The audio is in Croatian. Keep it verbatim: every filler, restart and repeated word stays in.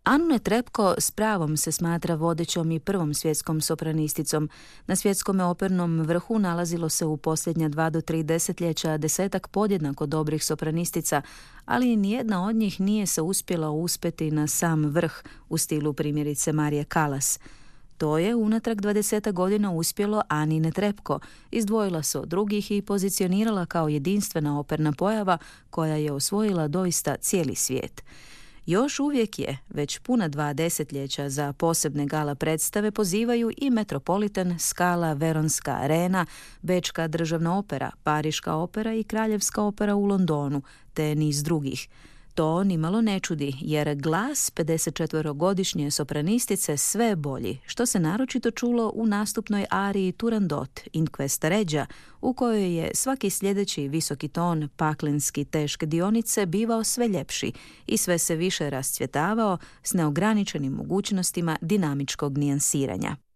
Anu Netrebko s pravom se smatra vodećom i prvom svjetskom sopranisticom. Na svjetskom opernom vrhu nalazilo se u posljednja dva do tri desetljeća desetak podjednako dobrih sopranistica, ali nijedna od njih nije se uspjela uspjeti na sam vrh u stilu primjerice Marije Callas. To je unatrag dvadesetak godina uspjelo Ani Netrebko. Izdvojila se od drugih i pozicionirala kao jedinstvena operna pojava koja je osvojila doista cijeli svijet. Još uvijek je, već puna dva desetljeća, za posebne gala predstave pozivaju i Metropolitan, Scala, Veronska arena, Bečka državna opera, Pariška opera i Kraljevska opera u Londonu, te niz drugih. To nimalo ne čudi, jer glas pedesetčetverogodišnje sopranistice sve je bolji, što se naročito čulo u nastupnoj ariji Turandot in questa regia, u kojoj je svaki sljedeći visoki ton paklenski teške dionice bivao sve ljepši i sve se više rascvjetavao s neograničenim mogućnostima dinamičkog nijansiranja.